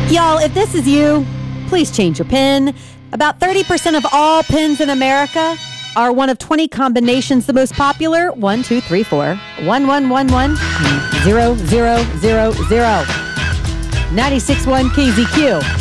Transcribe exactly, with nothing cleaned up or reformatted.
Y'all, if this is you, please change your PIN. About thirty percent of all PINs in America are one of twenty combinations. The most popular, one, two, three, four, one, one, one, one, zero, zero, zero, zero. ninety-six point one K Z Q.